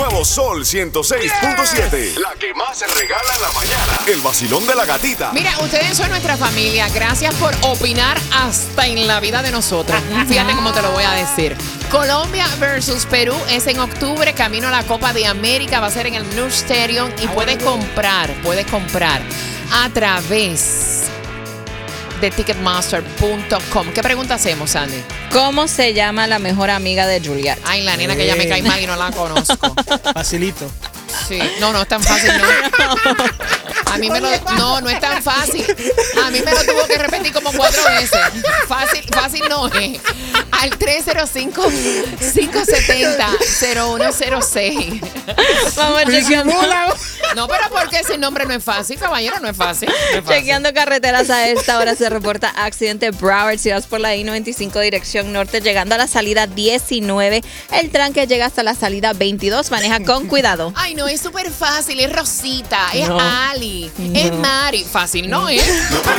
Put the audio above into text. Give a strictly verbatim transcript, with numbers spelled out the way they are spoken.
Nuevo Sol ciento seis punto siete. La que más se regala en la mañana. El vacilón de la gatita. Mira, ustedes son nuestra familia. Gracias por opinar hasta en la vida de nosotros. Fíjate cómo te lo voy a decir. Colombia versus Perú es en octubre, camino a la Copa de América, va a ser en el New Stadium y puedes comprar, puedes comprar a través de ticketmaster punto com. ¿Qué pregunta hacemos, Sandy? ¿Cómo se llama la mejor amiga de Juliet? Ay, la nena que ya me cae mal y no la conozco. Facilito. Sí, no, no es tan fácil, no. A mí me lo, no, no es tan fácil. A mí me lo tuvo que repetir como cuatro veces. Fácil, fácil no es. Al tres cero cinco, cinco siete cero, cero uno cero seis. Vamos chequeando. No, pero porque ese nombre no es fácil, caballero, no es fácil. No es fácil. Chequeando carreteras a esta hora se reporta accidente Broward, si vas por la I noventa y cinco dirección norte, llegando a la salida diecinueve. El tranque llega hasta la salida veintidós. Maneja con cuidado. Ay, no, es súper fácil. Es Rosita, es No. Ali, no. es Mari. Fácil, ¿no es?